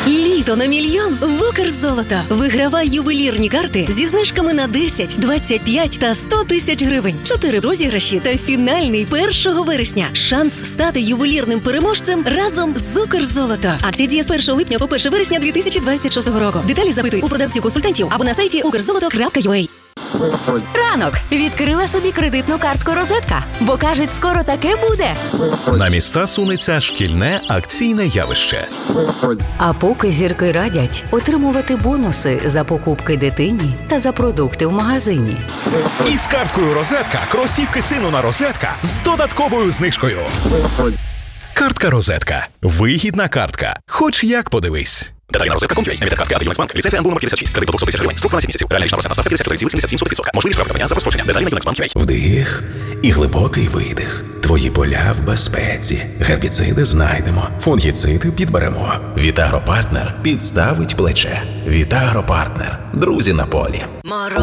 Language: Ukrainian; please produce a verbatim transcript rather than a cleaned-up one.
Літо на мільйон в Укрзолото. Вигравай ювелірні карти зі знижками на десять, двадцять п'ять та сто тисяч гривень. Чотири розіграші та фінальний першого вересня. Шанс стати ювелірним переможцем разом з Укрзолото. Акція діє з першого липня по перше вересня дві тисячі двадцять шостого року. Деталі запитуй у продавців-консультантів або на сайті укрзолото крапка ю а. Ранок. Відкрила собі кредитну картку «Розетка», бо, кажуть, скоро таке буде. На міста сунеться шкільне акційне явище. А поки зірки радять отримувати бонуси за покупки дитині та за продукти в магазині. Із карткою «Розетка» кросівки сину на «Розетка» з додатковою знижкою. Картка «Розетка». Вигідна картка. Хоч як подивись. Деталі на розетка точка ком точка ю а. Емітент картки «Юнекс-Банк». Ліцензія ем-бу номер п'ятдесят шість. Кредит до двісті тисяч гривень. Строк дванадцять місяців. Реальна річна процентна ставка п'ятдесят чотири цілих сімдесят сім сотих відсотка. Можливість проведення за розпорядження. Деталі на юнекс банк точка ю а. Вдих і глибокий видих. Твої поля в безпеці. Гербіциди знайдемо. Фунгіциди підберемо. Вітагропартнер підставить плече. Вітагропартнер. Друзі на полі.